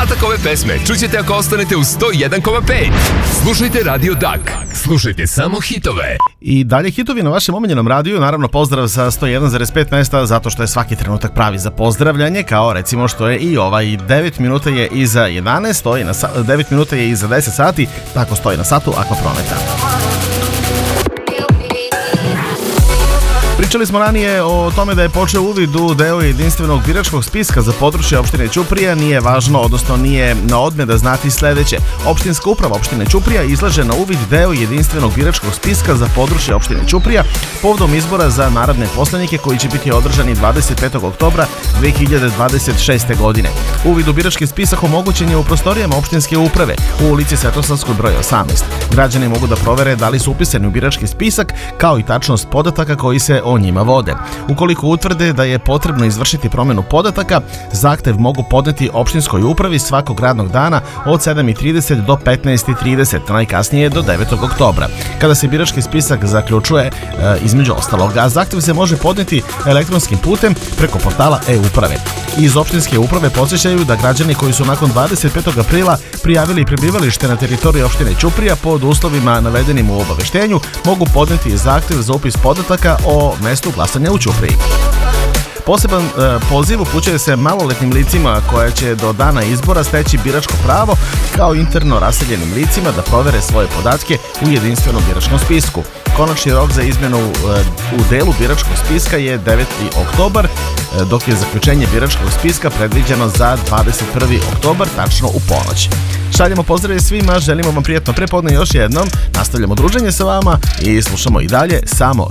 Ostatak ove pesme čućete ako ostanete u 101,5. Slušajte Radio Dak. Slušajte samo hitove. I dalje hitovi na vašem omiljenom radiju. Naravno pozdrav sa 101,5 mesta, zato što je svaki trenutak pravi za pozdravljanje, kao recimo što je i ovaj. 9 minuta je iza 11, stoji na 9 minuta je iza 10 sati, tako stoji na satu Akvaprometa. Pričali smo ranije o tome da je počeo uvid u deo jedinstvenog biračkog spiska za područje opštine Ćuprija. Nije važno, odnosno nije na odmet da znati sledeće. Opštinska uprava opštine Ćuprija izlaže na uvid deo jedinstvenog biračkog spiska za područje opštine Ćuprija povodom izbora za narodne poslanike koji će biti održani 25. oktobra 2026. godine. Uvid u birački spisak omogućen je u prostorijama opštinske uprave u ulici Svetosavskoj broj 18. Građani mogu da provere da li su upisani u birački spisak, kao i tačnost podataka koji se o njima vode. Ukoliko utvrde da je potrebno izvršiti promjenu podataka, zahtev mogu podneti opštinskoj upravi svakog radnog dana od 7:30 do 15:30, najkasnije do 9. oktobra, kada se birački spisak zaključuje između ostalog, a zahtev se može podneti elektronskim putem preko portala e-uprave. Iz opštinske uprave podsjećaju da građani koji su nakon 25. aprila prijavili prebivalište na teritoriji opštine Ćuprija pod uslovima navedenim u obaveštenju mogu podneti zahtev za upis podataka o mestu glasanja u Ćupriji. Poseban poziv upućuje se maloletnim licima koja će do dana izbora steći biračko pravo, kao interno raseljenim licima da provere svoje podatke u jedinstvenom biračkom spisku. Konačni rok za izmjenu u delu biračkog spiska je 9. oktobar, dok je zaključenje biračkog spiska predviđeno za 21. oktobar, tačno u ponoć. Šaljemo pozdrave svima, želimo vam prijatno prepodne još jednom, nastavljamo druženje sa vama i slušamo i dalje samo